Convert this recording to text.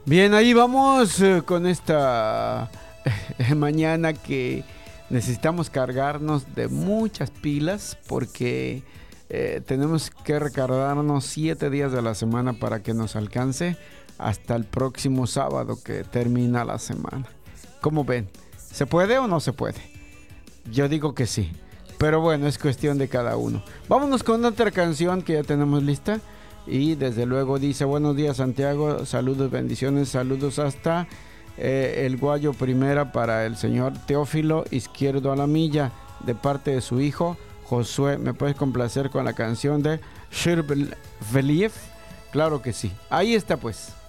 Bien, ahí vamos con esta mañana que necesitamos cargarnos de muchas pilas porque tenemos que recargarnos 7 días de la semana para que nos alcance hasta el próximo sábado que termina la semana. ¿Cómo ven? ¿Se puede o no se puede? Yo digo que sí, pero bueno, es cuestión de cada uno. Vámonos con otra canción que ya tenemos lista. Y desde luego dice: buenos días Santiago, saludos, bendiciones, saludos hasta el Guayo Primera para el señor Teófilo Izquierdo Alamilla, de parte de su hijo Josué. ¿Me puedes complacer con la canción de Shirveliev? Claro que sí, ahí está pues.